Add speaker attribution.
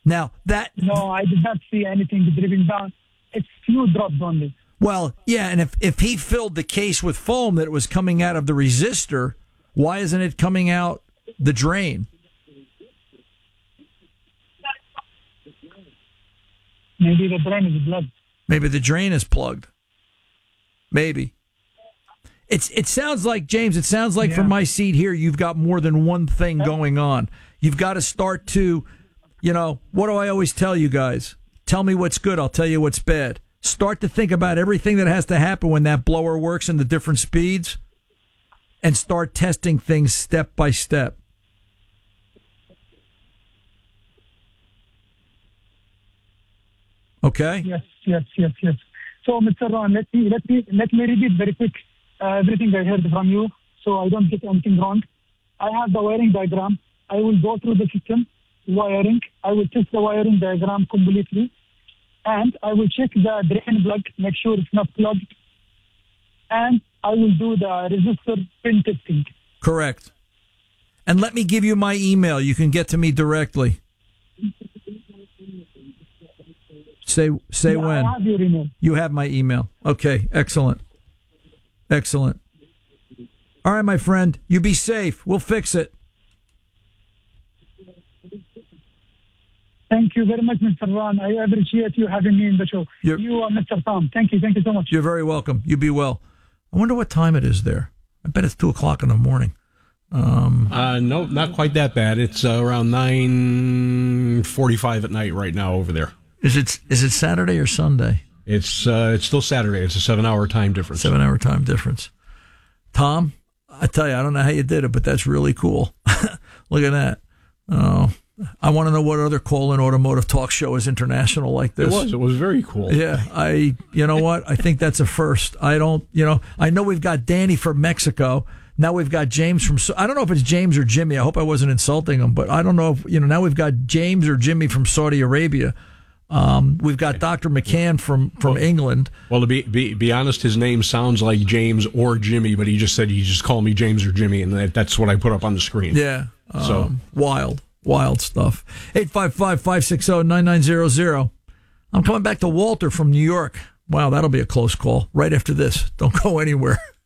Speaker 1: Now,
Speaker 2: No, I did not see anything dripping down. It's few drops only.
Speaker 1: Well, yeah, and if he filled the case with foam that it was coming out of the resistor, why isn't it coming out the drain?
Speaker 2: Maybe the drain is blocked.
Speaker 1: Maybe the drain is plugged. Maybe. It sounds like, James, from my seat here, you've got more than one thing going on. You've got to start to, what do I always tell you guys? Tell me what's good, I'll tell you what's bad. Start to think about everything that has to happen when that blower works and the different speeds, and start testing things step by step. Okay?
Speaker 2: Yes. So, Mr. Ron, let me repeat very quick everything I heard from you, so I don't get anything wrong. I have the wiring diagram. I will go through the system wiring. I will test the wiring diagram completely, and I will check the drain plug, make sure it's not plugged, and I will do the resistor pin testing.
Speaker 1: Correct. And let me give you my email. You can get to me directly. Say when.
Speaker 2: I have your email.
Speaker 1: You have my email. Okay, excellent. All right, my friend, you be safe. We'll fix it.
Speaker 2: Thank you very much, Mr. Ron. I appreciate you having me in the show. You are Mr. Tom. Thank you so much.
Speaker 1: You're very welcome. You be well. I wonder what time it is there. I bet it's 2:00 in the morning.
Speaker 3: No, not quite that bad. It's around 9:45 at night right now over there.
Speaker 1: Is it Saturday or Sunday?
Speaker 3: It's still Saturday. It's a 7-hour time difference.
Speaker 1: 7-hour time difference. Tom, I tell you, I don't know how you did it, but that's really cool. Look at that. Oh, I want to know what other call-in automotive talk show is international like this.
Speaker 3: It was very cool.
Speaker 1: Yeah, you know what? I think that's a first. I know we've got Danny from Mexico. Now we've got James from, I don't know if it's James or Jimmy. I hope I wasn't insulting him, but I don't know if, now we've got James or Jimmy from Saudi Arabia. We've got Dr. McCann from England.
Speaker 3: Well, to be honest, his name sounds like James or Jimmy, but he just said he just called me James or Jimmy, and that's what I put up on the screen.
Speaker 1: Yeah. So wild stuff. 855-560-9900. I'm coming back to Walter from New York. Wow, that'll be a close call. Right after this. Don't go anywhere.